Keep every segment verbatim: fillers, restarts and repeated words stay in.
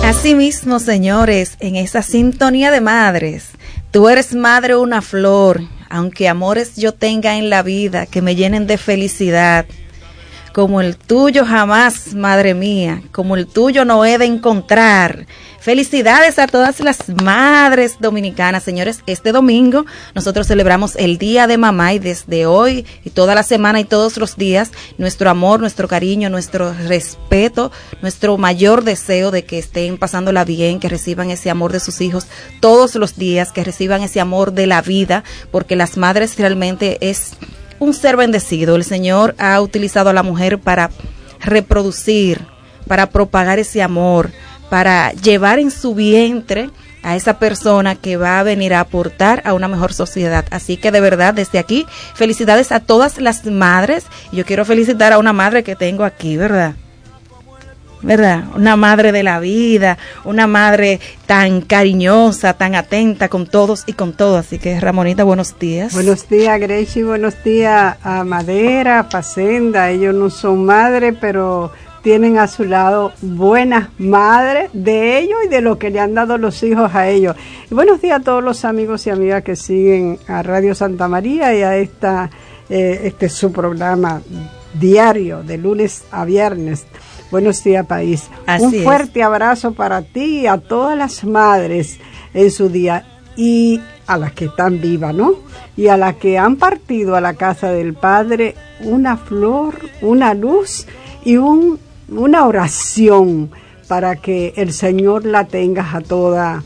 Así mismo, señores, en esa sintonía de madres, tú eres madre una flor, aunque amores yo tenga en la vida que me llenen de felicidad, como el tuyo jamás, madre mía, como el tuyo no he de encontrar. Felicidades a todas las madres dominicanas, señores. Este domingo nosotros celebramos el Día de Mamá y desde hoy y toda la semana y todos los días, nuestro amor, nuestro cariño, nuestro respeto, nuestro mayor deseo de que estén pasándola bien, que reciban ese amor de sus hijos todos los días, que reciban ese amor de la vida, porque las madres realmente es un ser bendecido. El Señor ha utilizado a la mujer para reproducir, para propagar ese amor, para llevar en su vientre a esa persona que va a venir a aportar a una mejor sociedad. Así que de verdad, desde aquí, felicidades a todas las madres. Yo quiero felicitar a una madre que tengo aquí, ¿verdad? ¿Verdad? Una madre de la vida, una madre tan cariñosa, tan atenta con todos y con todo. Así que, Ramonita, buenos días. Buenos días, Grechi, buenos días a Madera, a Facenda. Ellos no son madres, pero tienen a su lado buenas madres de ellos y de lo que le han dado los hijos a ellos. Y buenos días a todos los amigos y amigas que siguen a Radio Santa María y a esta eh, este su programa diario de lunes a viernes. Buenos días, país. Así Un fuerte es. abrazo para ti y a todas las madres en su día y a las que están vivas, ¿no? Y a las que han partido a la casa del Padre, una flor, una luz y un una oración para que el Señor la tenga a toda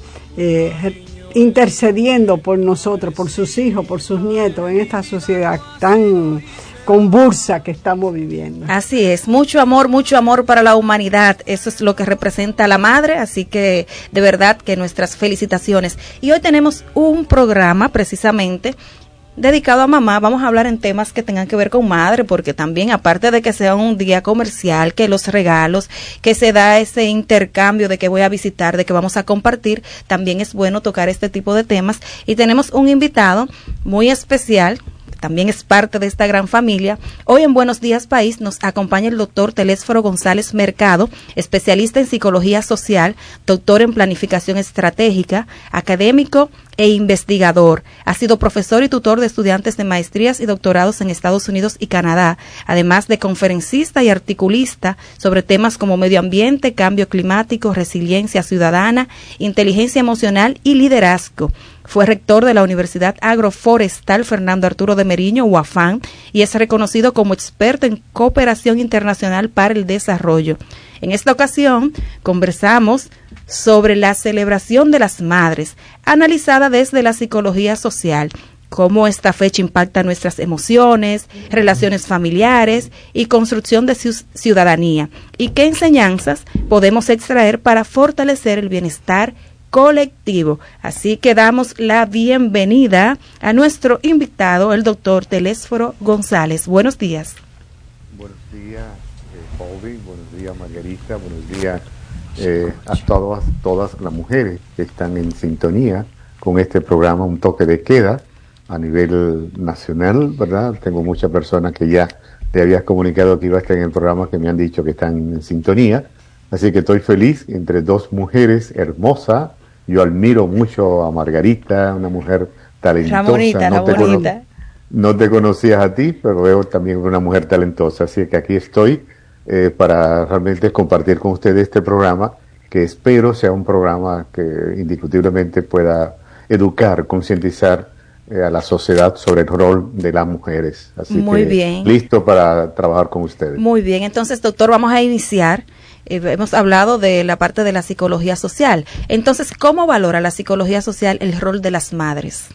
eh, intercediendo por nosotros, por sus hijos, por sus nietos en esta sociedad tan convulsa que estamos viviendo. Así es, mucho amor, mucho amor para la humanidad, eso es lo que representa la madre, así que de verdad que nuestras felicitaciones. Y hoy tenemos un programa precisamente dedicado a mamá. Vamos a hablar en temas que tengan que ver con madre, porque también aparte de que sea un día comercial, que los regalos, que se da ese intercambio de que voy a visitar, de que vamos a compartir, también es bueno tocar este tipo de temas. Y tenemos un invitado muy especial, también es parte de esta gran familia. Hoy en Buenos Días País nos acompaña el doctor Telésforo González Mercado, especialista en psicología social, doctor en planificación estratégica, académico e investigador. Ha sido profesor y tutor de estudiantes de maestrías y doctorados en Estados Unidos y Canadá, además de conferencista y articulista sobre temas como medio ambiente, cambio climático, resiliencia ciudadana, inteligencia emocional y liderazgo. Fue rector de la Universidad Agroforestal Fernando Arturo de Meriño, UAFAN, y es reconocido como experto en cooperación internacional para el desarrollo. En esta ocasión conversamos sobre la celebración de las madres, analizada desde la psicología social, cómo esta fecha impacta nuestras emociones, relaciones familiares y construcción de ciudadanía, y qué enseñanzas podemos extraer para fortalecer el bienestar colectivo. Así que damos la bienvenida a nuestro invitado, el doctor Telésforo González. Buenos días. Buenos días, eh, Pauli, buenos días, Margarita, buenos días eh, a todas, todas las mujeres que están en sintonía con este programa, Un Toque de Queda, a nivel nacional, ¿verdad? Tengo muchas personas que ya te habías comunicado que iba a estar en el programa, que me han dicho que están en sintonía, así que estoy feliz entre dos mujeres hermosas. Yo admiro mucho a Margarita, una mujer talentosa. Ramonita, no, te Ramonita. cono- no te conocías a ti, pero veo también una mujer talentosa. Así que aquí estoy eh, para realmente compartir con ustedes este programa, que espero sea un programa que indiscutiblemente pueda educar, concientizar eh, a la sociedad sobre el rol de las mujeres. Así Muy que bien. listo para trabajar con ustedes. Muy bien, entonces, doctor, vamos a iniciar. Eh, hemos hablado de la parte de la psicología social. Entonces, ¿cómo valora la psicología social el rol de las madres?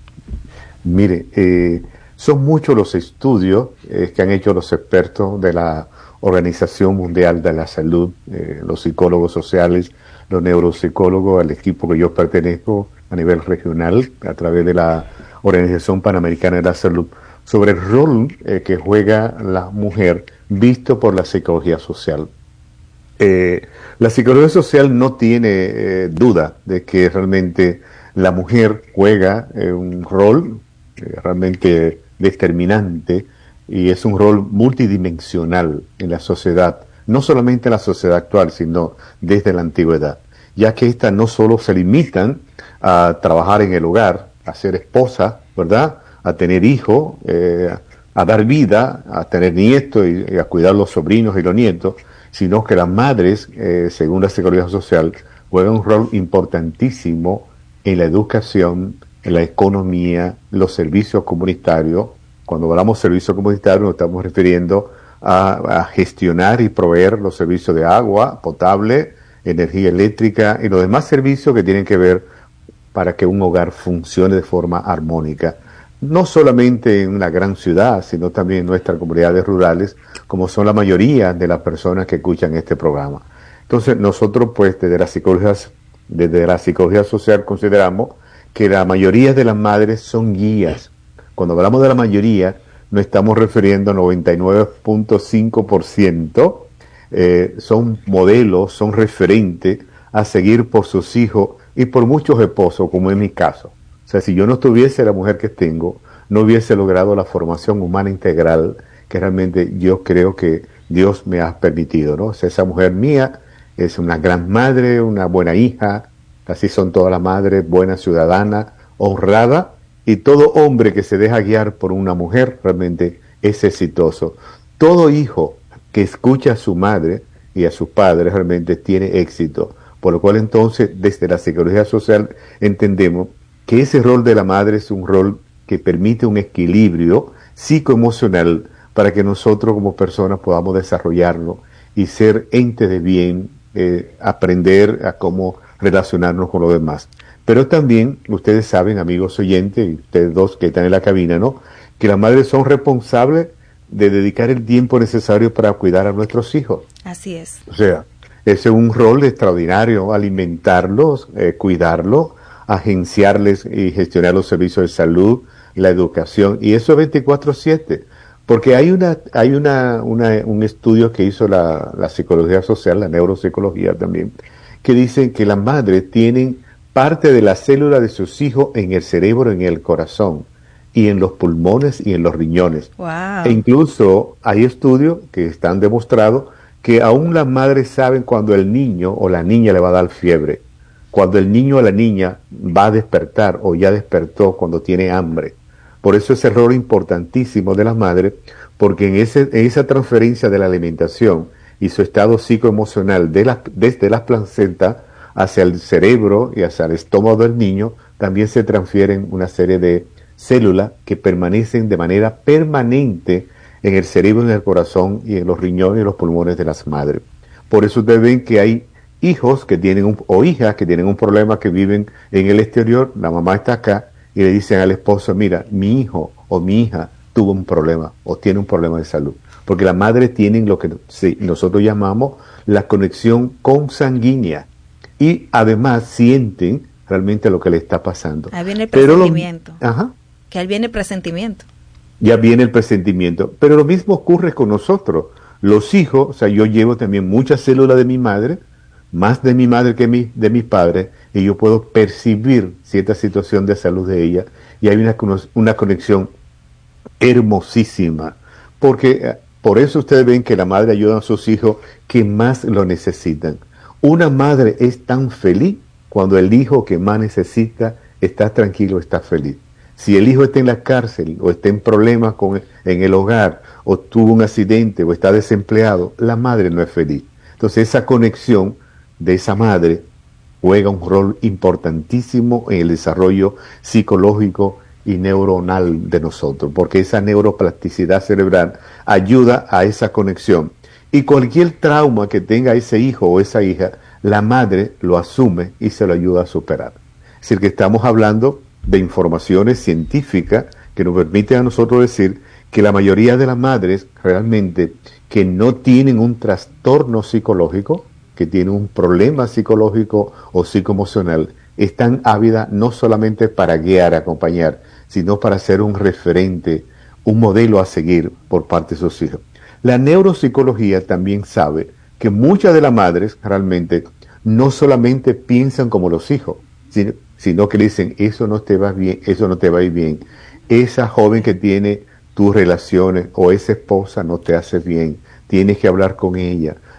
Mire, eh, son muchos los estudios eh, que han hecho los expertos de la Organización Mundial de la Salud, eh, los psicólogos sociales, los neuropsicólogos, el equipo que yo pertenezco a nivel regional, a través de la Organización Panamericana de la Salud, sobre el rol eh, que juega la mujer visto por la psicología social. Eh, la psicología social no tiene eh, duda de que realmente la mujer juega eh, un rol eh, realmente determinante y es un rol multidimensional en la sociedad, no solamente en la sociedad actual, sino desde la antigüedad. ya que éstas no solo se limitan a trabajar en el hogar, a ser esposa, ¿verdad?, a tener hijos, eh, a dar vida, a tener nietos y, y a cuidar los sobrinos y los nietos, sino que las madres, eh, según la Seguridad Social, juegan un rol importantísimo en la educación, en la economía, los servicios comunitarios. Cuando hablamos de servicios comunitarios nos estamos refiriendo a, a gestionar y proveer los servicios de agua potable, energía eléctrica y los demás servicios que tienen que ver para que un hogar funcione de forma armónica. No solamente en una gran ciudad, sino también en nuestras comunidades rurales, como son la mayoría de las personas que escuchan este programa. Entonces, nosotros, pues, desde la psicología, desde la psicología social consideramos que la mayoría de las madres son guías. Cuando hablamos de la mayoría, nos estamos refiriendo a noventa y nueve punto cinco por ciento, eh, son modelos, son referentes a seguir por sus hijos y por muchos esposos, como en mi caso. O sea, si yo no tuviese la mujer que tengo, no hubiese logrado la formación humana integral que realmente yo creo que Dios me ha permitido, ¿no? O sea, esa mujer mía es una gran madre, una buena hija, así son todas las madres, buena ciudadana, honrada, y todo hombre que se deja guiar por una mujer realmente es exitoso. Todo hijo que escucha a su madre y a sus padres realmente tiene éxito, por lo cual entonces desde la psicología social entendemos que ese rol de la madre es un rol que permite un equilibrio psicoemocional para que nosotros como personas podamos desarrollarlo y ser entes de bien, eh, aprender a cómo relacionarnos con los demás. Pero también, ustedes saben, amigos oyentes, y ustedes dos que están en la cabina, ¿no?, que las madres son responsables de dedicar el tiempo necesario para cuidar a nuestros hijos. Así es. O sea, ese es un rol extraordinario, alimentarlos, eh, cuidarlos, agenciarles y gestionar los servicios de salud, la educación, y eso es veinticuatro siete, porque hay una hay una, una un estudio que hizo la, la psicología social, la neuropsicología también, que dicen que las madres tienen parte de la célula de sus hijos en el cerebro, en el corazón, y en los pulmones y en los riñones. Wow. E incluso hay estudios que están demostrados que aún las madres saben cuando el niño o la niña le va a dar fiebre, cuando el niño o la niña va a despertar o ya despertó cuando tiene hambre. Por eso es el rol importantísimo de las madres, porque en, ese, en esa transferencia de la alimentación y su estado psicoemocional de la, desde las placentas hacia el cerebro y hacia el estómago del niño, también se transfieren una serie de células que permanecen de manera permanente en el cerebro, en el corazón y en los riñones y los pulmones de las madres. Por eso ustedes ven que hay hijos que tienen un, o hijas que tienen un problema, que viven en el exterior, la mamá está acá y le dicen al esposo, mira, mi hijo o mi hija tuvo un problema o tiene un problema de salud. Porque las madres tienen lo que sí, nosotros llamamos la conexión consanguínea y además sienten realmente lo que le está pasando. Ahí viene el presentimiento. Pero lo, ajá, que ahí viene el presentimiento. Ya viene el presentimiento. Pero lo mismo ocurre con nosotros. Los hijos, o sea, yo llevo también muchas células de mi madre, más de mi madre que mi, de mi padre, y yo puedo percibir cierta situación de salud de ella, y hay una, una conexión hermosísima, porque por eso ustedes ven que la madre ayuda a sus hijos que más lo necesitan. Una madre es tan feliz cuando el hijo que más necesita está tranquilo, está feliz. Si el hijo está en la cárcel o está en problemas con, en el hogar o tuvo un accidente o está desempleado, la madre no es feliz. Entonces esa conexión de esa madre juega un rol importantísimo en el desarrollo psicológico y neuronal de nosotros, porque esa neuroplasticidad cerebral ayuda a esa conexión. Y cualquier trauma que tenga ese hijo o esa hija, la madre lo asume y se lo ayuda a superar. Es decir, que estamos hablando de informaciones científicas que nos permiten a nosotros decir que la mayoría de las madres realmente que no tienen un trastorno psicológico, que tienen un problema psicológico o psicoemocional, están ávidas no solamente para guiar, acompañar, sino para ser un referente, un modelo a seguir por parte de sus hijos. La neuropsicología también sabe que muchas de las madres realmente no solamente piensan como los hijos, sino, sino que le dicen, eso no te va bien, eso no te va a ir bien. Esa joven que tiene tus relaciones o esa esposa no te hace bien, tienes que hablar con ella.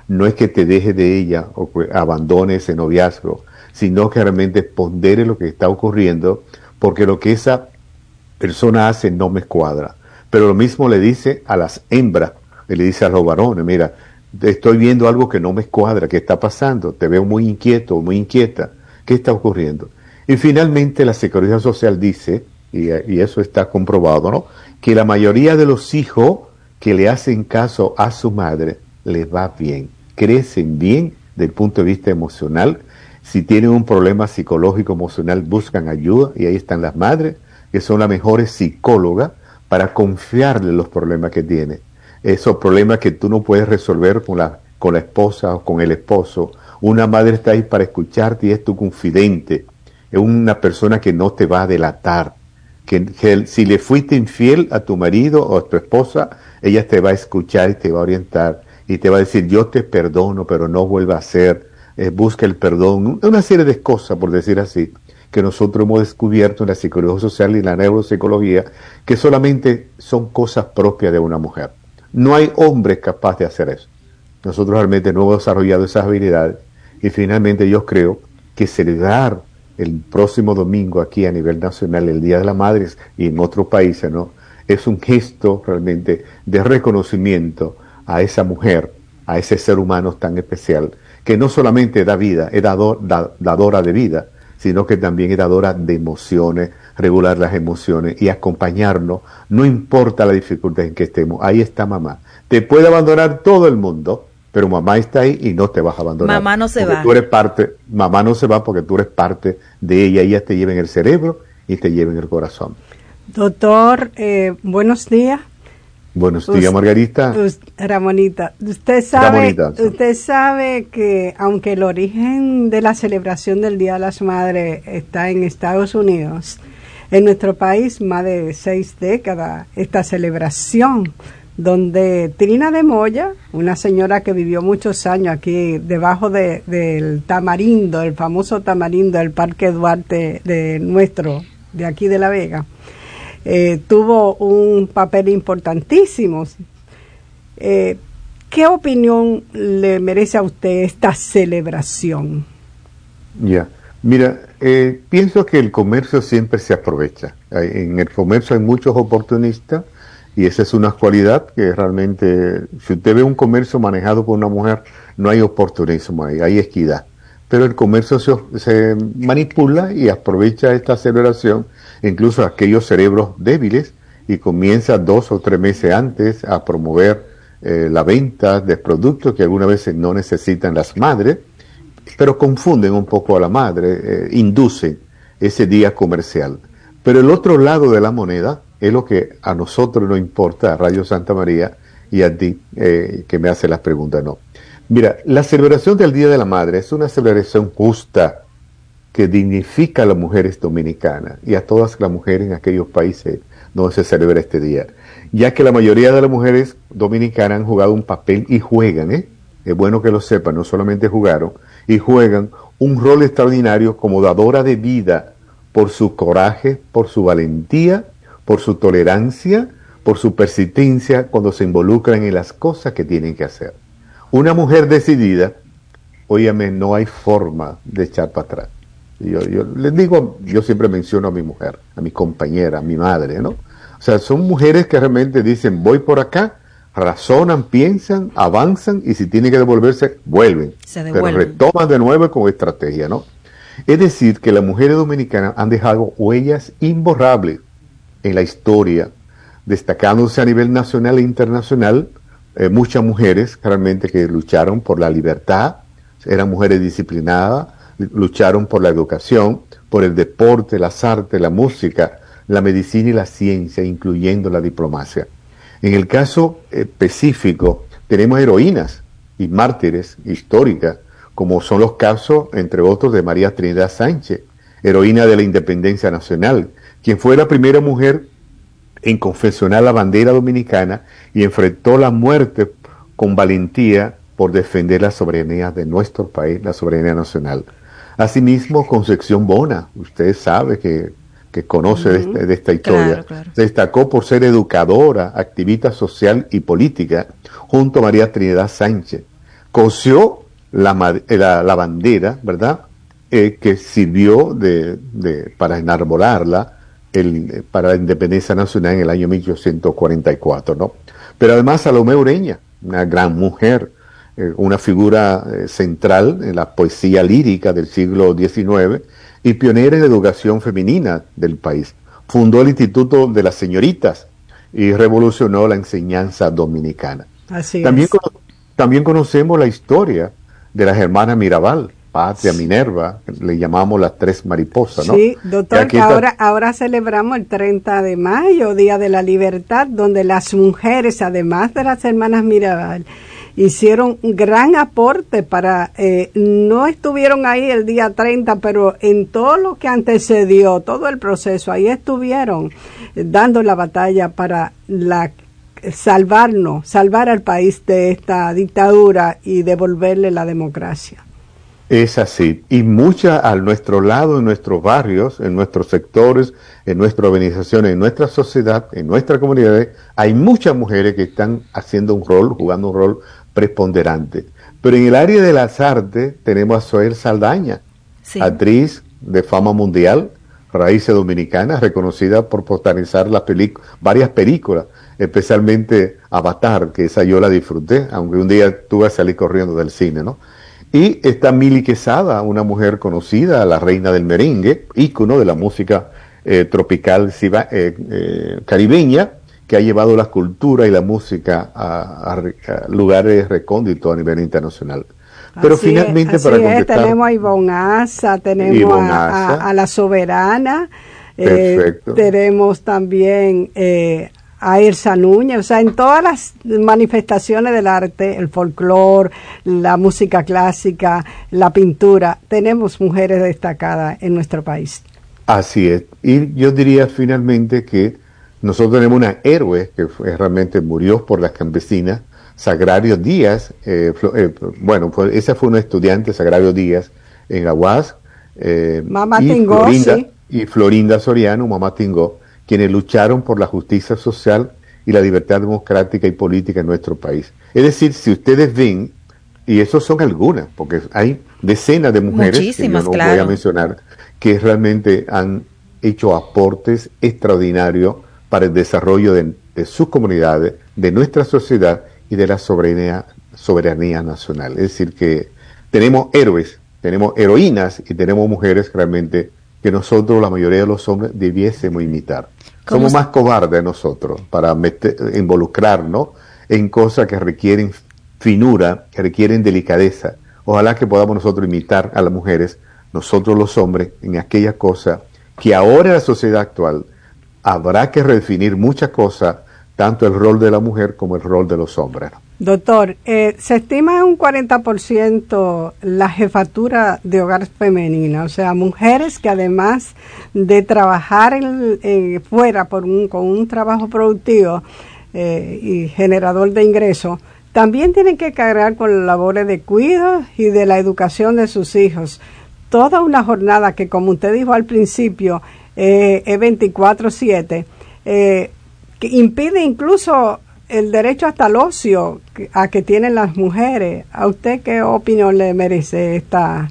no es que te dejes de ella o que abandone ese noviazgo, sino que realmente pondere lo que está ocurriendo, porque lo que esa persona hace no me cuadra. Pero lo mismo le dice a las hembras, le dice a los varones, mira, estoy viendo algo que no me cuadra, ¿qué está pasando? Te veo muy inquieto, muy inquieta, ¿qué está ocurriendo? Y finalmente la Seguridad Social dice, y, y eso está comprobado, ¿no?, que la mayoría de los hijos que le hacen caso a su madre les va bien, crecen bien desde el punto de vista emocional. Si tienen un problema psicológico, emocional, buscan ayuda, y ahí están las madres, que son las mejores psicólogas para confiarle los problemas que tienen. Esos problemas que tú no puedes resolver con la, con la esposa o con el esposo. Una madre está ahí para escucharte y es tu confidente. Es una persona que no te va a delatar. Que, que si le fuiste infiel a tu marido o a tu esposa, ella te va a escuchar y te va a orientar y te va a decir, yo te perdono, pero no vuelva a hacer, eh, busca el perdón, una serie de cosas, por decir así, que nosotros hemos descubierto en la psicología social y en la neuropsicología, que solamente son cosas propias de una mujer. No hay hombre capaz de hacer eso. Nosotros realmente no hemos desarrollado esas habilidades, y finalmente yo creo que celebrar el próximo domingo aquí a nivel nacional, el Día de las Madres, y en otros países, ¿no?, es un gesto realmente de reconocimiento a esa mujer, a ese ser humano tan especial, que no solamente da vida, es dador, da, dadora de vida, sino que también es dadora de emociones, regular las emociones y acompañarnos, no importa la dificultad en que estemos, ahí está mamá. Te puede abandonar todo el mundo, pero mamá está ahí y no te vas a abandonar. Mamá no se porque va. Tú eres parte, mamá no se va porque tú eres parte de ella, ella te lleva en el cerebro y te lleva en el corazón. Doctor, eh, buenos días. Buenos días, Margarita. Ramonita, usted sabe, Ramonita, usted sabe que aunque el origen de la celebración del Día de las Madres está en Estados Unidos, en nuestro país más de seis décadas esta celebración, donde Trina de Moya, una señora que vivió muchos años aquí debajo de, del tamarindo, el famoso tamarindo del Parque Duarte de nuestro, de aquí de La Vega, Eh, tuvo un papel importantísimo. Eh, ¿Qué opinión le merece a usted esta celebración? Ya, yeah. Mira, eh, pienso que el comercio siempre se aprovecha. En el comercio hay muchos oportunistas y esa es una cualidad que realmente, si usted ve un comercio manejado por una mujer, no hay oportunismo ahí, hay equidad. Pero el comercio se, se manipula y aprovecha esta celebración, incluso aquellos cerebros débiles, y comienza dos o tres meses antes a promover eh, la venta de productos que algunas veces no necesitan las madres, pero confunden un poco a la madre, eh, inducen ese día comercial. Pero el otro lado de la moneda es lo que a nosotros nos importa, a Radio Santa María y a ti, eh, que me hace las preguntas, no. Mira, la celebración del Día de la Madre es una celebración justa que dignifica a las mujeres dominicanas y a todas las mujeres en aquellos países donde se celebra este día, ya que la mayoría de las mujeres dominicanas han jugado un papel y juegan, ¿eh? Es bueno que lo sepan, no solamente jugaron, y juegan un rol extraordinario como dadora de vida por su coraje, por su valentía, por su tolerancia, por su persistencia cuando se involucran en las cosas que tienen que hacer. Una mujer decidida, óyame, no hay forma de echar para atrás. Yo, yo les digo, yo siempre menciono a mi mujer, a mi compañera, a mi madre, ¿no? O sea, son mujeres que realmente dicen, voy por acá, razonan, piensan, avanzan, y si tienen que devolverse, vuelven. Se devuelven. Pero retoman de nuevo con estrategia, ¿no? Es decir, que las mujeres dominicanas han dejado huellas imborrables en la historia, destacándose a nivel nacional e internacional. Eh, muchas mujeres realmente que lucharon por la libertad, eran mujeres disciplinadas, lucharon por la educación, por el deporte, las artes, la música, la medicina y la ciencia, incluyendo la diplomacia. En el caso específico, tenemos heroínas y mártires históricas, como son los casos, entre otros, de María Trinidad Sánchez, heroína de la independencia nacional, quien fue la primera mujer en confeccionar la bandera dominicana y enfrentó la muerte con valentía por defender la soberanía de nuestro país, la soberanía nacional. Asimismo, Concepción Bona, usted sabe que, que conoce uh-huh. de, esta, de esta historia, claro, claro. Se destacó por ser educadora, activista social y política, junto a María Trinidad Sánchez. cosió la, la, la bandera, ¿verdad? Eh, que sirvió de, de, para enarbolarla el, para la independencia nacional en el año mil ochocientos cuarenta y cuatro, ¿no? Pero además Salomé Ureña, una gran mujer, eh, una figura eh, central en la poesía lírica del siglo diecinueve y pionera en la educación femenina del país. Fundó el Instituto de las Señoritas y revolucionó la enseñanza dominicana. Así también, es. Cono también conocemos la historia de las hermanas Mirabal, Patria, Minerva, le llamamos las tres mariposas, ¿no? Sí, doctor, que ahora, ahora celebramos el treinta de mayo, Día de la Libertad, donde las mujeres, además de las hermanas Mirabal, hicieron un gran aporte para, eh, no estuvieron ahí el día treinta, pero en todo lo que antecedió, todo el proceso, ahí estuvieron eh, dando la batalla para la salvarnos, salvar al país de esta dictadura y devolverle la democracia. Es así, y mucha a nuestro lado, en nuestros barrios, en nuestros sectores, en nuestras organizaciones, en nuestra sociedad, en nuestras comunidades, hay muchas mujeres que están haciendo un rol, jugando un rol preponderante. Pero en el área de las artes tenemos a Zoel Saldaña, sí. actriz de fama mundial, raíces dominicanas, reconocida por protagonizar las varias películas, especialmente Avatar, que esa yo la disfruté, aunque un día tuve que salir corriendo del cine, ¿no? Y está Mili Quesada, una mujer conocida, la reina del merengue, ícono de la música eh, tropical eh, eh, caribeña, que ha llevado la cultura y la música a, a, a lugares recónditos a nivel internacional. Pero así finalmente, es, para es, contestar... tenemos a Ivonne Asa, tenemos Ivonne a, Asa. A, a La Soberana, eh, tenemos también... Eh, a Elsa Núñez, o sea, en todas las manifestaciones del arte, el folclore, la música clásica, la pintura, tenemos mujeres destacadas en nuestro país. Así es, y yo diría finalmente que nosotros tenemos una héroe que fue, realmente murió por las campesinas, Sagrario Díaz, eh, eh, bueno, fue, esa fue una estudiante, Sagrario Díaz, en la U A S, eh, Mamá y, Tingó, Florinda, sí. y Florinda Soriano, Mamá Tingó, quienes lucharon por la justicia social y la libertad democrática y política en nuestro país. Es decir, si ustedes ven, y esos son algunas, porque hay decenas de mujeres, muchísimas, que yo no claro. voy a mencionar, que realmente han hecho aportes extraordinarios para el desarrollo de, de sus comunidades, de nuestra sociedad y de la soberanía, soberanía nacional. Es decir, que tenemos héroes, tenemos heroínas y tenemos mujeres realmente que nosotros, la mayoría de los hombres, debiésemos imitar. Somos más cobardes nosotros para meter, involucrarnos en cosas que requieren finura, que requieren delicadeza. Ojalá que podamos nosotros imitar a las mujeres, nosotros los hombres, en aquella cosa que ahora en la sociedad actual habrá que redefinir muchas cosas, tanto el rol de la mujer como el rol de los hombres. Doctor, eh, se estima en un cuarenta por ciento la jefatura de hogar femenina, o sea, mujeres que además de trabajar en, en, fuera por un, con un trabajo productivo eh, y generador de ingresos, también tienen que cargar con las labores de cuidado y de la educación de sus hijos. Toda una jornada que, como usted dijo al principio, eh, es veinticuatro siete, eh, que impide incluso el derecho hasta el ocio a que tienen las mujeres. ¿A usted qué opinión le merece esta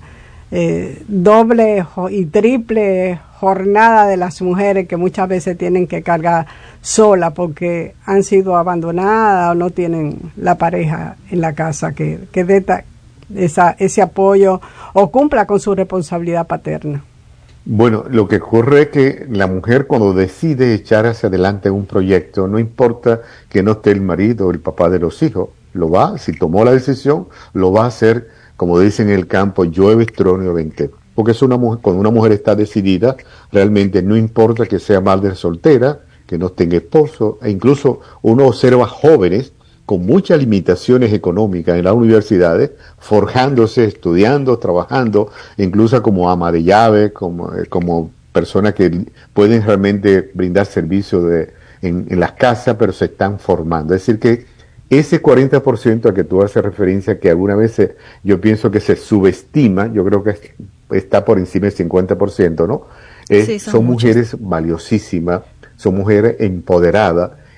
eh, doble y triple jornada de las mujeres que muchas veces tienen que cargar sola porque han sido abandonadas o no tienen la pareja en la casa que, que dé esa, ese apoyo o cumpla con su responsabilidad paterna? Bueno, lo que ocurre es que la mujer cuando decide echar hacia adelante un proyecto, no importa que no esté el marido o el papá de los hijos, lo va, si tomó la decisión, lo va a hacer, como dicen en el campo, llueve, trueno y veinte. Porque es una mujer, cuando una mujer está decidida, realmente no importa que sea madre soltera, que no tenga esposo, e incluso uno observa jóvenes con muchas limitaciones económicas en las universidades, forjándose, estudiando, trabajando, incluso como ama de llave, como, eh, como personas que pueden realmente brindar servicio de, en, en las casas, pero se están formando. Es decir, que ese cuarenta por ciento a que tú haces referencia, que algunas veces yo pienso que se subestima, yo creo que está por encima del cincuenta por ciento, ¿no? Es, sí, son son mujeres valiosísimas, son mujeres empoderadas,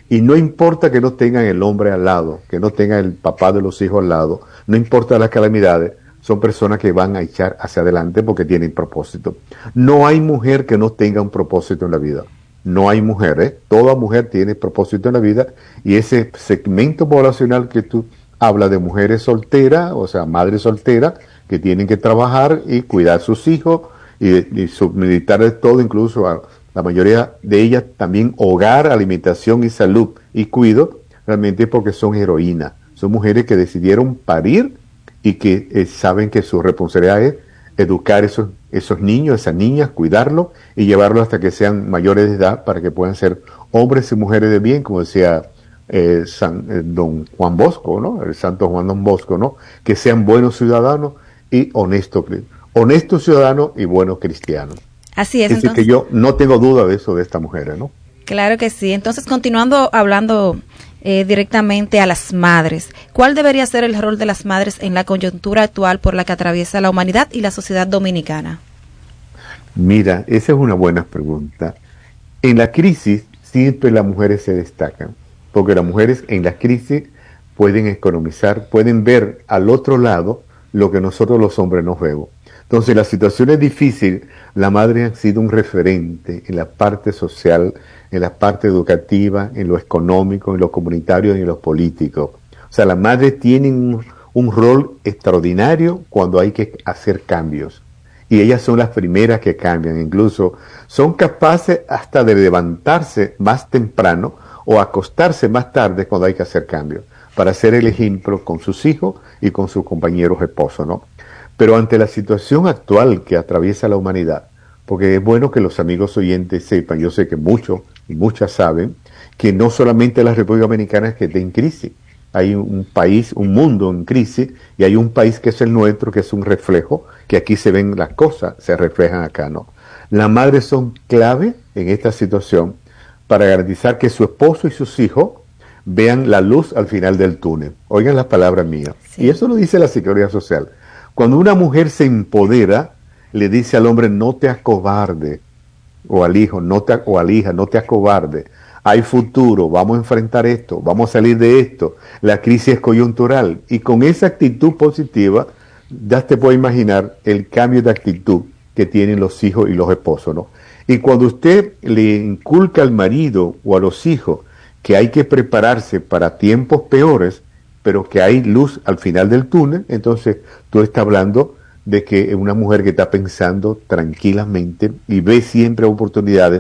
Y no importa que no tengan el hombre al lado, que no tengan el papá de los hijos al lado, no importa las calamidades, son personas que van a echar hacia adelante porque tienen propósito. No hay mujer que no tenga un propósito en la vida. No hay mujer, ¿eh? Toda mujer tiene propósito en la vida, y ese segmento poblacional que tú hablas de mujeres solteras, o sea, madres solteras, que tienen que trabajar y cuidar a sus hijos y, y suministrar de todo, incluso a la mayoría de ellas también hogar, alimentación y salud y cuido, realmente porque son heroínas. Son mujeres que decidieron parir y que eh, saben que su responsabilidad es educar esos, esos niños, esas niñas, cuidarlos y llevarlos hasta que sean mayores de edad para que puedan ser hombres y mujeres de bien, como decía eh, San, eh, don Juan Bosco, ¿no? El santo Juan Don Bosco, ¿no? Que sean buenos ciudadanos y honestos, honestos ciudadanos y buenos cristianos. Así es. Es decir, que yo no tengo duda de eso de estas mujeres, ¿no? Claro que sí. Entonces, continuando hablando eh, directamente a las madres, ¿cuál debería ser el rol de las madres en la coyuntura actual por la que atraviesa la humanidad y la sociedad dominicana? Mira, esa es una buena pregunta. En la crisis siempre las mujeres se destacan, porque las mujeres en la crisis pueden economizar, pueden ver al otro lado lo que nosotros los hombres no vemos. Entonces, la situación es difícil. La madre ha sido un referente en la parte social, en la parte educativa, en lo económico, en lo comunitario y en lo político. O sea, las madres tienen un, un rol extraordinario cuando hay que hacer cambios. Y ellas son las primeras que cambian. Incluso son capaces hasta de levantarse más temprano o acostarse más tarde cuando hay que hacer cambios, para ser el ejemplo con sus hijos y con sus compañeros esposos, ¿no? Pero ante la situación actual que atraviesa la humanidad, porque es bueno que los amigos oyentes sepan, yo sé que muchos y muchas saben, que no solamente la República Dominicana es que está en crisis, hay un país, un mundo en crisis, y hay un país que es el nuestro, que es un reflejo, que aquí se ven las cosas, se reflejan acá, ¿no? Las madres son clave en esta situación para garantizar que su esposo y sus hijos vean la luz al final del túnel. Oigan las palabras mías. Sí. Y eso lo dice la Seguridad Social. Cuando una mujer se empodera, le dice al hombre, no te acobarde, o al hijo, no te, o a la hija, no te acobarde. Hay futuro, vamos a enfrentar esto, vamos a salir de esto. La crisis es coyuntural. Y con esa actitud positiva, ya te puedes imaginar el cambio de actitud que tienen los hijos y los esposos, ¿no? Y cuando usted le inculca al marido o a los hijos que hay que prepararse para tiempos peores, pero que hay luz al final del túnel, entonces tú estás hablando de que es una mujer que está pensando tranquilamente y ve siempre oportunidades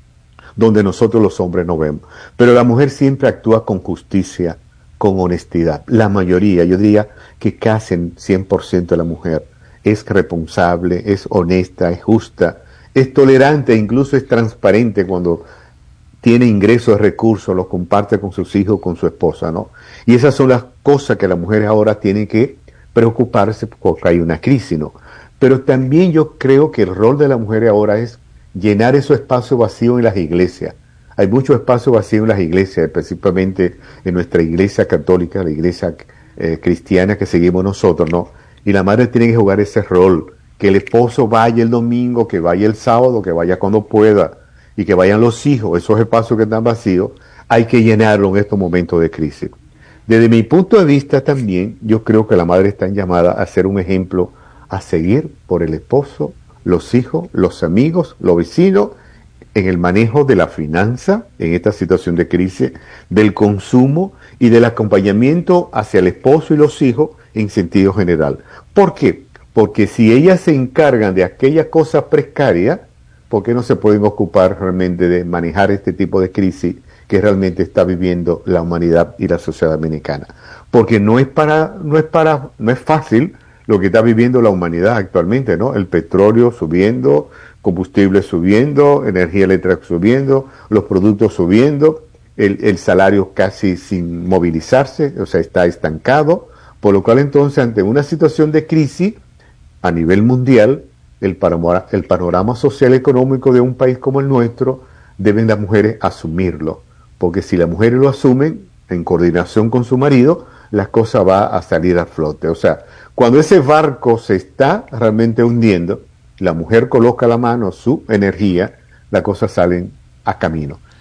donde nosotros los hombres no vemos. Pero la mujer siempre actúa con justicia, con honestidad. La mayoría, yo diría que casi en cien por ciento de la mujer es responsable, es honesta, es justa, es tolerante e incluso es transparente cuando tiene ingresos, recursos, los comparte con sus hijos, con su esposa, ¿no? Y esas son las cosas que las mujeres ahora tienen que preocuparse porque hay una crisis, ¿no? Pero también yo creo que el rol de la mujer ahora es llenar esos espacios vacíos en las iglesias. Hay muchos espacios vacíos en las iglesias, principalmente en nuestra iglesia católica, la iglesia eh, cristiana que seguimos nosotros, ¿no? Y la madre tiene que jugar ese rol, que el esposo vaya el domingo, que vaya el sábado, que vaya cuando pueda, y que vayan los hijos, esos espacios que están vacíos, hay que llenarlos en estos momentos de crisis. Desde mi punto de vista también, yo creo que la madre está llamada a ser un ejemplo a seguir por el esposo, los hijos, los amigos, los vecinos, en el manejo de la finanza, en esta situación de crisis, del consumo y del acompañamiento hacia el esposo y los hijos en sentido general. ¿Por qué? Porque si ellas se encargan de aquellas cosas precarias, ¿por qué no se pueden ocupar realmente de manejar este tipo de crisis que realmente está viviendo la humanidad y la sociedad dominicana? Porque no es para, no es para, no es fácil lo que está viviendo la humanidad actualmente, ¿no? El petróleo subiendo, combustible subiendo, energía eléctrica subiendo, los productos subiendo, el, el salario casi sin movilizarse, o sea, está estancado, por lo cual entonces ante una situación de crisis a nivel mundial, el panorama, el panorama social y económico de un país como el nuestro, deben las mujeres asumirlo, porque si las mujeres lo asumen en coordinación con su marido, la cosa va a salir a flote. O sea, cuando ese barco se está realmente hundiendo, la mujer coloca la mano, su energía, las cosas salen a camino.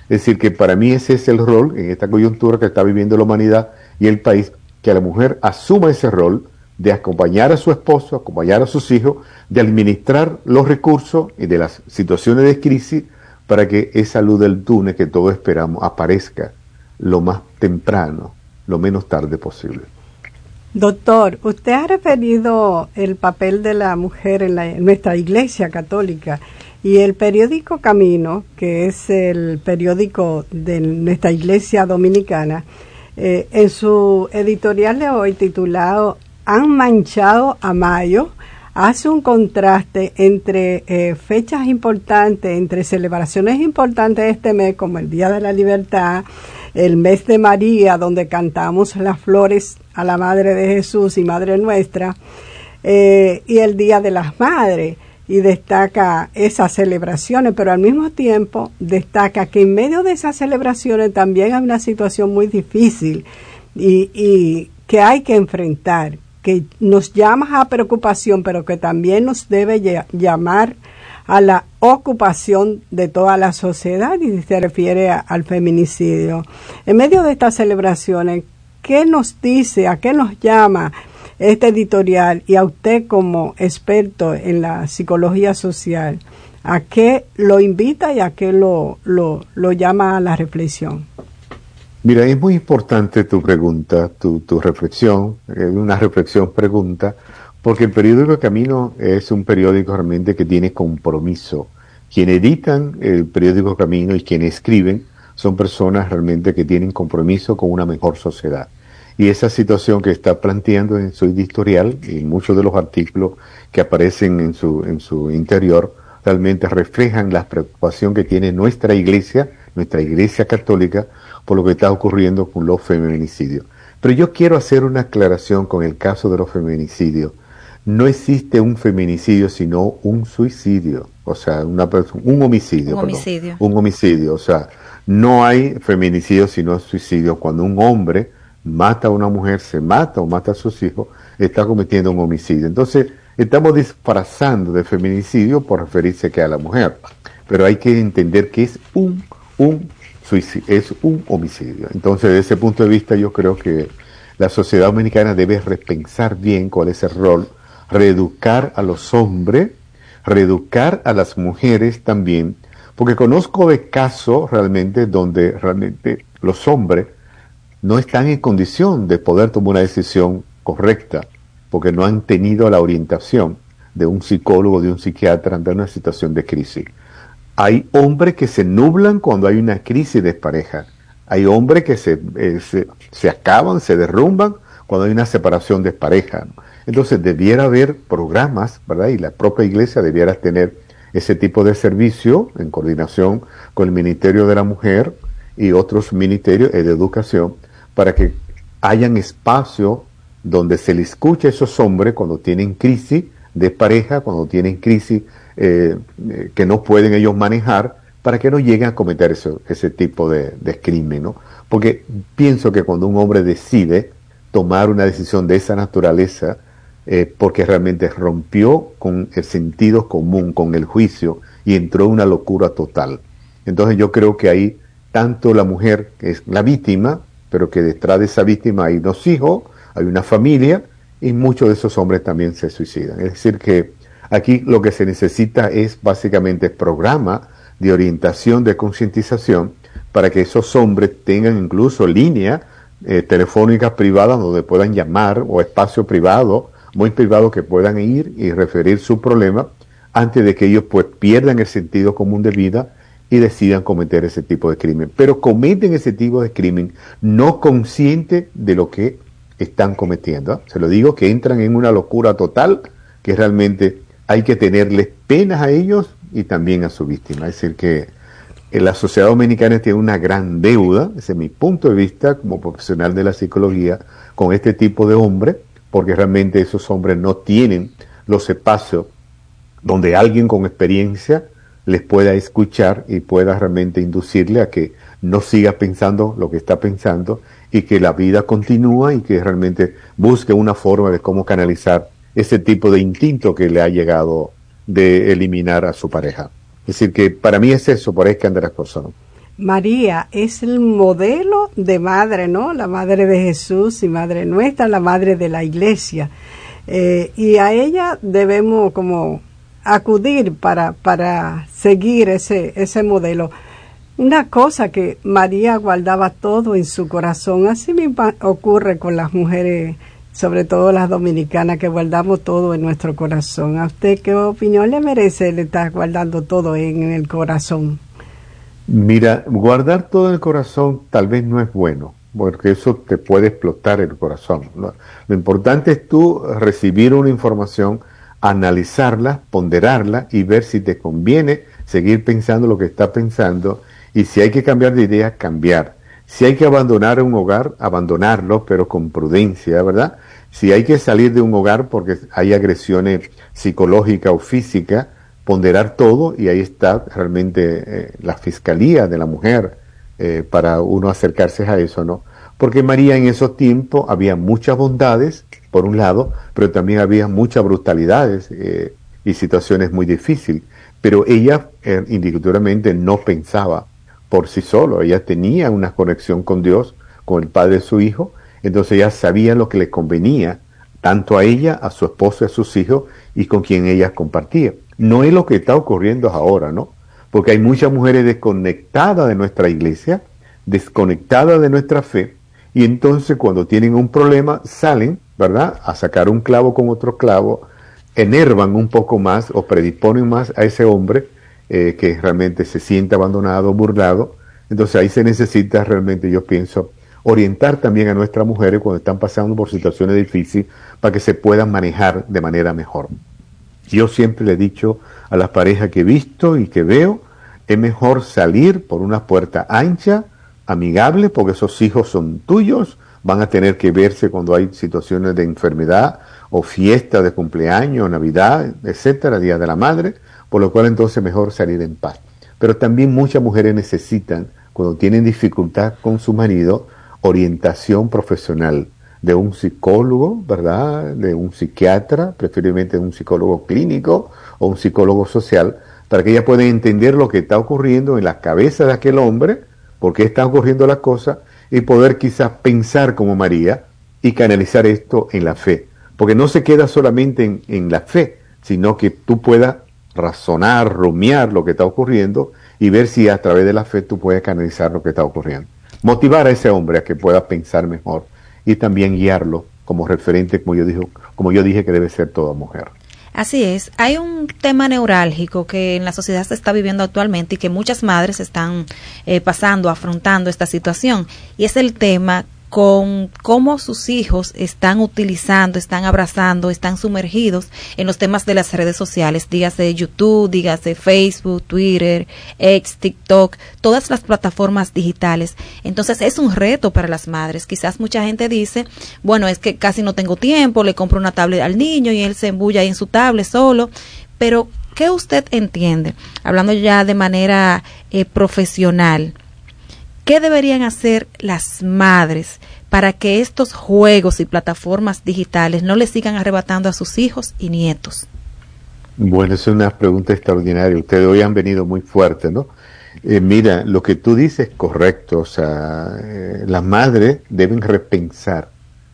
Es decir, que para mí ese es el rol en esta coyuntura que está viviendo la humanidad y el país, que la mujer asuma ese rol de acompañar a su esposo, acompañar a sus hijos, de administrar los recursos y de las situaciones de crisis para que esa luz del túnel que todos esperamos aparezca lo más temprano, lo menos tarde posible. Doctor, usted ha referido el papel de la mujer en, la, en nuestra Iglesia Católica y el periódico Camino, que es el periódico de nuestra Iglesia Dominicana, eh, en su editorial de hoy titulado Han manchado a Mayo, hace un contraste entre eh, fechas importantes, entre celebraciones importantes de este mes, como el Día de la Libertad, el mes de María, donde cantamos las flores a la Madre de Jesús y Madre Nuestra, eh, y el Día de las Madres, y destaca esas celebraciones, pero al mismo tiempo destaca que en medio de esas celebraciones también hay una situación muy difícil y, y que hay que enfrentar, que nos llama a preocupación, pero que también nos debe llamar a la ocupación de toda la sociedad, y se refiere a, al feminicidio. En medio de estas celebraciones, ¿qué nos dice, a qué nos llama este editorial, y a usted como experto en la psicología social, a qué lo invita y a qué lo, lo, lo llama a la reflexión? Mira, es muy importante tu pregunta, tu, tu reflexión, una reflexión pregunta, porque el periódico Camino es un periódico realmente que tiene compromiso. Quienes editan el periódico Camino y quienes escriben son personas realmente que tienen compromiso con una mejor sociedad. Y esa situación que está planteando en su editorial y muchos de los artículos que aparecen en su, en su interior realmente reflejan la preocupación que tiene nuestra iglesia, nuestra iglesia católica, por lo que está ocurriendo con los feminicidios. Pero yo quiero hacer una aclaración con el caso de los feminicidios. No existe un feminicidio sino un suicidio, o sea, una persona, un homicidio, un homicidio. Perdón, un homicidio, o sea, no hay feminicidio sino suicidio. Cuando un hombre mata a una mujer, se mata o mata a sus hijos, está cometiendo un homicidio. Entonces, estamos disfrazando de feminicidio por referirse que a la mujer, pero hay que entender que es un, un suicidio, es un homicidio. Entonces, desde ese punto de vista, yo creo que la sociedad dominicana debe repensar bien cuál es el rol, reeducar a los hombres, reeducar a las mujeres también, porque conozco de casos realmente donde realmente los hombres no están en condición de poder tomar una decisión correcta, porque no han tenido la orientación de un psicólogo, de un psiquiatra ante una situación de crisis. Hay hombres que se nublan cuando hay una crisis de pareja. Hay hombres que se, eh, se, se acaban, se derrumban cuando hay una separación de pareja, ¿no? Entonces debiera haber programas, ¿verdad? Y la propia iglesia debiera tener ese tipo de servicio en coordinación con el Ministerio de la Mujer y otros ministerios de educación para que hayan espacio donde se le escuche a esos hombres cuando tienen crisis de pareja, cuando tienen crisis eh, eh, que no pueden ellos manejar, para que no lleguen a cometer eso, ese tipo de, de crimen, ¿no? Porque pienso que cuando un hombre decide tomar una decisión de esa naturaleza, eh, porque realmente rompió con el sentido común, con el juicio, y entró en una locura total. Entonces yo creo que ahí, tanto la mujer, que es la víctima, pero que detrás de esa víctima hay dos hijos, hay una familia, y muchos de esos hombres también se suicidan. Es decir que aquí lo que se necesita es básicamente programa de orientación, de concientización, para que esos hombres tengan incluso línea eh, telefónica privada donde puedan llamar, o espacio privado, muy privado, que puedan ir y referir su problema antes de que ellos pues pierdan el sentido común de vida y decidan cometer ese tipo de crimen. Pero cometen ese tipo de crimen no consciente de lo que están cometiendo. Se lo digo, que entran en una locura total, que realmente hay que tenerles penas a ellos y también a su víctima. Es decir que la sociedad dominicana tiene una gran deuda, desde mi punto de vista como profesional de la psicología, con este tipo de hombres, porque realmente esos hombres no tienen los espacios donde alguien con experiencia les pueda escuchar y pueda realmente inducirle a que no siga pensando lo que está pensando y que la vida continúa, y que realmente busque una forma de cómo canalizar ese tipo de instinto que le ha llegado de eliminar a su pareja. Es decir que para mí es eso, por ahí que anda las cosas, ¿no? María es el modelo de madre, ¿no? La madre de Jesús y madre nuestra, la madre de la iglesia. Eh, y a ella debemos como acudir para, para seguir ese, ese modelo. Una cosa que María guardaba todo en su corazón, así mismo ocurre con las mujeres, sobre todo las dominicanas, que guardamos todo en nuestro corazón. ¿A usted qué opinión le merece el estar guardando todo en el corazón? Mira, guardar todo en el corazón tal vez no es bueno, porque eso te puede explotar el corazón, ¿no? Lo importante es tú recibir una información, analizarla, ponderarla y ver si te conviene seguir pensando lo que estás pensando, y si hay que cambiar de idea, cambiar. Si hay que abandonar un hogar, abandonarlo, pero con prudencia, ¿verdad? Si hay que salir de un hogar porque hay agresiones psicológicas o físicas, ponderar todo, y ahí está realmente eh, la fiscalía de la mujer eh, para uno acercarse a eso, ¿no? Porque María en esos tiempos había muchas bondades, por un lado, pero también había muchas brutalidades eh, y situaciones muy difíciles. Pero ella eh, indiscutiblemente no pensaba por sí solo, ella tenía una conexión con Dios, con el Padre de su Hijo, entonces ella sabía lo que le convenía, tanto a ella, a su esposo y a sus hijos, y con quien ella compartía. No es lo que está ocurriendo ahora, ¿no? Porque hay muchas mujeres desconectadas de nuestra iglesia, desconectadas de nuestra fe, y entonces cuando tienen un problema salen, ¿verdad?, a sacar un clavo con otro clavo, enervan un poco más o predisponen más a ese hombre eh, que realmente se siente abandonado, burlado. Entonces ahí se necesita realmente, yo pienso, orientar también a nuestras mujeres cuando están pasando por situaciones difíciles para que se puedan manejar de manera mejor. Yo siempre le he dicho a las parejas que he visto y que veo, es mejor salir por una puerta ancha, amigable, porque esos hijos son tuyos, van a tener que verse cuando hay situaciones de enfermedad o fiesta de cumpleaños, Navidad, etcétera, Día de la Madre, por lo cual entonces mejor salir en paz. Pero también muchas mujeres necesitan, cuando tienen dificultad con su marido, orientación profesional de un psicólogo, ¿verdad?, de un psiquiatra, preferiblemente de un psicólogo clínico o un psicólogo social, para que ella pueda entender lo que está ocurriendo en la cabeza de aquel hombre, por qué está ocurriendo la cosa, y poder quizás pensar como María y canalizar esto en la fe. Porque no se queda solamente en, en la fe, sino que tú puedas razonar, rumiar lo que está ocurriendo y ver si a través de la fe tú puedes canalizar lo que está ocurriendo. Motivar a ese hombre a que pueda pensar mejor y también guiarlo como referente, como yo, dijo, como yo dije que debe ser toda mujer. Así es, hay un tema neurálgico que en la sociedad se está viviendo actualmente y que muchas madres están eh, pasando, afrontando esta situación, y es el tema con cómo sus hijos están utilizando, están abrazando, están sumergidos en los temas de las redes sociales, dígase YouTube, dígase Facebook, Twitter, X, TikTok, todas las plataformas digitales. Entonces es un reto para las madres. Quizás mucha gente dice, bueno, es que casi no tengo tiempo, le compro una tablet al niño y él se embulla ahí en su tablet solo, pero ¿qué usted entiende? Hablando ya de manera eh, profesional, ¿qué deberían hacer las madres para que estos juegos y plataformas digitales no les sigan arrebatando a sus hijos y nietos? Bueno, es una pregunta extraordinaria. Ustedes hoy han venido muy fuerte, ¿no? Eh, mira, lo que tú dices es correcto. O sea, eh, las madres deben repensar.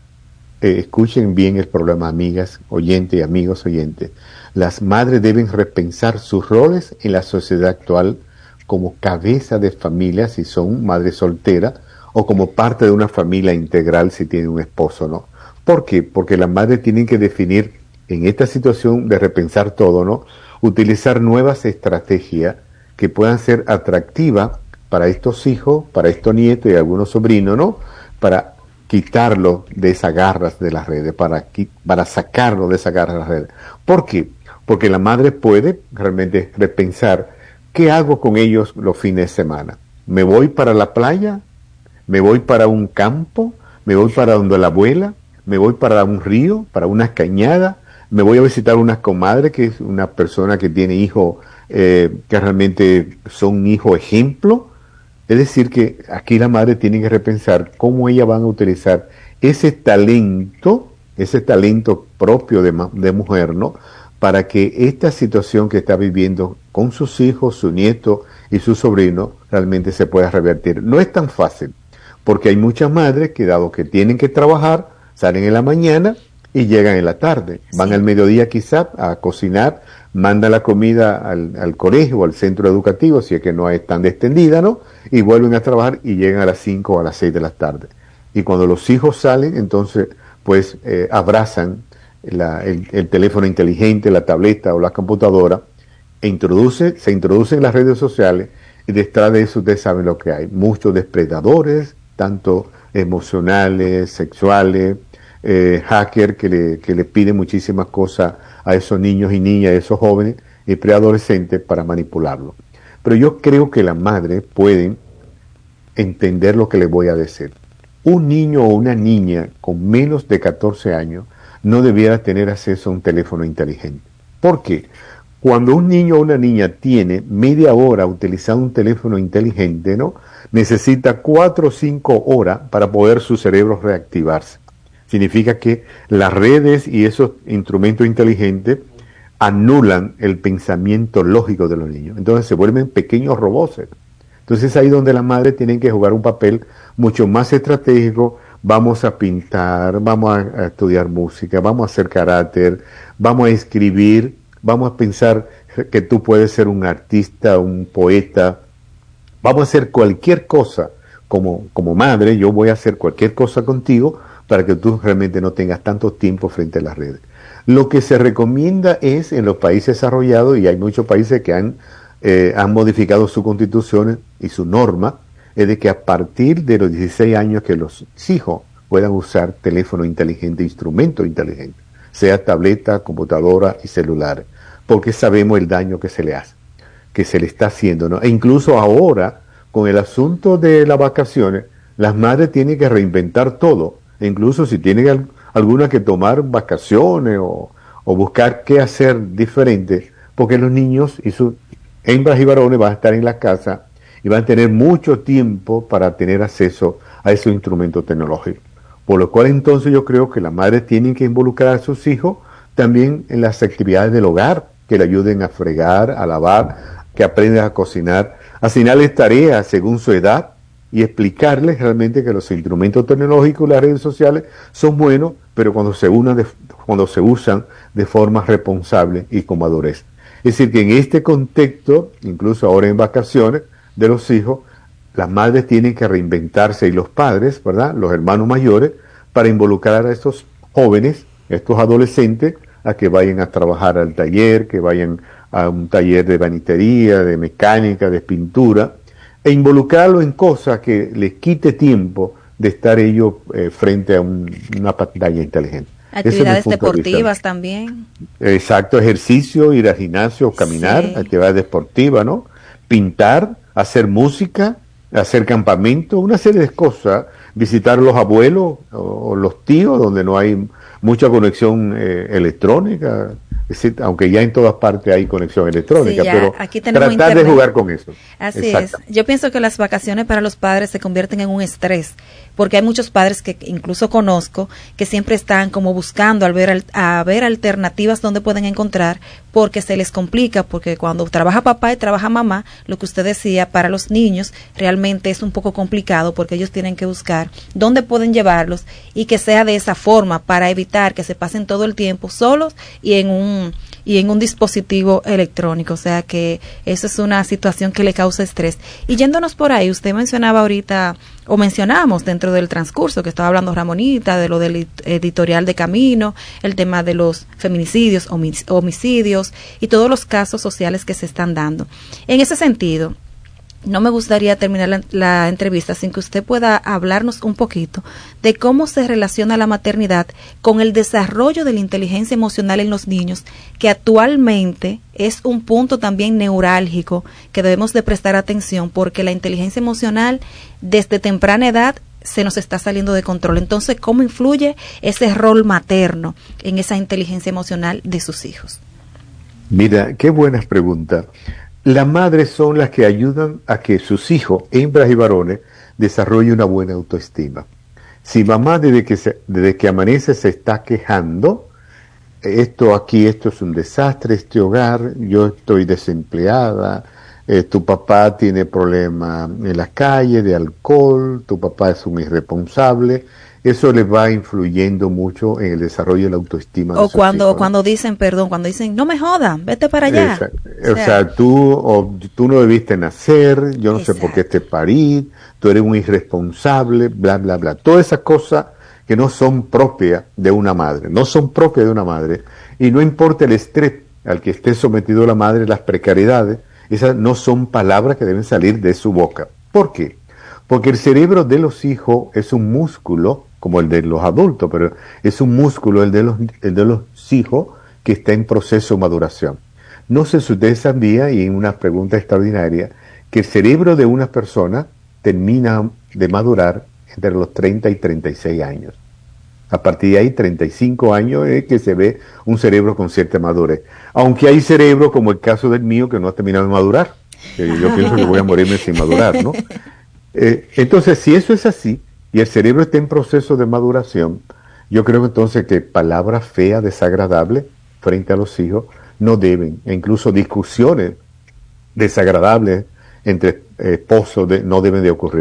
Eh, escuchen bien el problema, amigas oyentes y amigos oyentes. Las madres deben repensar sus roles en la sociedad actual, como cabeza de familia si son madres solteras, o como parte de una familia integral si tienen un esposo, ¿no? ¿Por qué? Porque las madres tienen que definir en esta situación de repensar todo, ¿no? Utilizar nuevas estrategias que puedan ser atractivas para estos hijos, para estos nietos y algunos sobrinos, ¿no? Para quitarlo de esas garras de las redes, para, para sacarlo de esas garras de las redes. ¿Por qué? Porque la madre puede realmente repensar, ¿qué hago con ellos los fines de semana? ¿Me voy para la playa? ¿Me voy para un campo? ¿Me voy para donde la abuela? ¿Me voy para un río? ¿Para una cañada? ¿Me voy a visitar una comadre que es una persona que tiene hijos eh, que realmente son hijos ejemplo? Es decir, que aquí la madre tiene que repensar cómo ella van a utilizar ese talento, ese talento propio de, de mujer, ¿no?, para que esta situación que está viviendo con sus hijos, su nieto y su sobrino realmente se pueda revertir. No es tan fácil, porque hay muchas madres que dado que tienen que trabajar, salen en la mañana y llegan en la tarde. Sí. Van al mediodía quizá a cocinar, mandan la comida al, al colegio o al centro educativo, si es que no es tan extendida, ¿no? Y vuelven a trabajar y llegan a las cinco o a las seis de la tarde. Y cuando los hijos salen, entonces, pues, eh, abrazan la, el, el teléfono inteligente, la tableta o la computadora, e introduce, se introducen en las redes sociales, y detrás de eso ustedes saben lo que hay. Muchos depredadores, tanto emocionales, sexuales, eh, hackers que le, que le piden muchísimas cosas a esos niños y niñas, a esos jóvenes y preadolescentes para manipularlos. Pero yo creo que las madres pueden entender lo que les voy a decir. Un niño o una niña con menos de catorce años no debiera tener acceso a un teléfono inteligente. ¿Por qué? Cuando un niño o una niña tiene media hora utilizando un teléfono inteligente, ¿no? Necesita cuatro o cinco horas para poder su cerebro reactivarse. Significa que las redes y esos instrumentos inteligentes anulan el pensamiento lógico de los niños. Entonces se vuelven pequeños robots. Entonces es ahí donde las madres tienen que jugar un papel mucho más estratégico. Vamos a pintar, vamos a, a estudiar música, vamos a hacer carácter, vamos a escribir, vamos a pensar que tú puedes ser un artista, un poeta. Vamos a hacer cualquier cosa. Como, como madre, yo voy a hacer cualquier cosa contigo para que tú realmente no tengas tanto tiempo frente a las redes. Lo que se recomienda es en los países desarrollados, y hay muchos países que han, eh, han modificado su constitución y su norma, es de que a partir de los dieciséis años que los hijos puedan usar teléfono inteligente, instrumento inteligente, sea tableta, computadora y celular, porque sabemos el daño que se le hace, que se le está haciendo, ¿no? E incluso ahora, con el asunto de las vacaciones, las madres tienen que reinventar todo. E incluso si tienen al, alguna que tomar vacaciones o, o buscar qué hacer diferente, porque los niños y sus hembras y varones van a estar en la casa y van a tener mucho tiempo para tener acceso a esos instrumentos tecnológicos. Por lo cual entonces yo creo que las madres tienen que involucrar a sus hijos también en las actividades del hogar, que le ayuden a fregar, a lavar, que aprendan a cocinar, asignarles tareas según su edad, y explicarles realmente que los instrumentos tecnológicos y las redes sociales son buenos, pero cuando se, unan de, cuando se usan de forma responsable y con madurez. Es decir, que en este contexto, incluso ahora en vacaciones de los hijos, las madres tienen que reinventarse y los padres, ¿verdad?, los hermanos mayores, para involucrar a estos jóvenes, estos adolescentes, a que vayan a trabajar al taller, que vayan a un taller de banitería, de mecánica, de pintura, e involucrarlo en cosas que les quite tiempo de estar ellos eh, frente a un, una pantalla inteligente. Actividades es deportivas también. Exacto, ejercicio, ir al gimnasio, caminar, sí. Actividades deportivas, ¿no? Pintar, hacer música, hacer campamento, una serie de cosas, visitar a los abuelos o, o los tíos donde no hay mucha conexión eh, electrónica. Es decir, aunque ya en todas partes hay conexión electrónica, sí, pero aquí tratar internet. De jugar con eso. Así es. Yo pienso que las vacaciones para los padres se convierten en un estrés, porque hay muchos padres que incluso conozco que siempre están como buscando al ver a ver alternativas donde pueden encontrar, porque se les complica, porque cuando trabaja papá y trabaja mamá, lo que usted decía, para los niños realmente es un poco complicado, porque ellos tienen que buscar dónde pueden llevarlos y que sea de esa forma para evitar que se pasen todo el tiempo solos y en un y en un dispositivo electrónico, o sea que eso es una situación que le causa estrés. Y yéndonos por ahí, usted mencionaba ahorita, o mencionamos dentro del transcurso que estaba hablando Ramonita, de lo del editorial de Camino, el tema de los feminicidios, homicidios y todos los casos sociales que se están dando. En ese sentido, no me gustaría terminar la, la entrevista sin que usted pueda hablarnos un poquito de cómo se relaciona la maternidad con el desarrollo de la inteligencia emocional en los niños, que actualmente es un punto también neurálgico que debemos de prestar atención, porque la inteligencia emocional desde temprana edad se nos está saliendo de control. Entonces, ¿cómo influye ese rol materno en esa inteligencia emocional de sus hijos? Mira, qué buenas preguntas. Las madres son las que ayudan a que sus hijos, hembras y varones, desarrollen una buena autoestima. Si mamá desde que, se, desde que amanece se está quejando, esto aquí, esto es un desastre, este hogar, yo estoy desempleada, eh, tu papá tiene problemas en la calle de alcohol, tu papá es un irresponsable. Eso les va influyendo mucho en el desarrollo de la autoestima. O cuando, cuando dicen, perdón, cuando dicen, no me jodan, vete para allá. Esa, o, o sea, sea, tú, o, tú no debiste nacer, yo no exacto. sé por qué te parí, tú eres un irresponsable, bla, bla, bla. Todas esas cosas que no son propias de una madre, no son propias de una madre. Y no importa el estrés al que esté sometido la madre, las precariedades, esas no son palabras que deben salir de su boca. ¿Por qué? Porque el cerebro de los hijos es un músculo, como el de los adultos, pero es un músculo, el de los, el de los hijos, que está en proceso de maduración. No sé si ustedes sabían, y en una pregunta extraordinaria, que el cerebro de una persona termina de madurar entre los treinta y treinta y seis años. A partir de ahí, treinta y cinco años es que se ve un cerebro con cierta madurez. Aunque hay cerebros, como el caso del mío, que no ha terminado de madurar. Yo pienso que voy a morirme sin madurar, ¿no? Eh, entonces, si eso es así, y el cerebro está en proceso de maduración, yo creo entonces que palabras feas, desagradables, frente a los hijos, no deben, e incluso discusiones desagradables entre esposos de, no deben de ocurrir.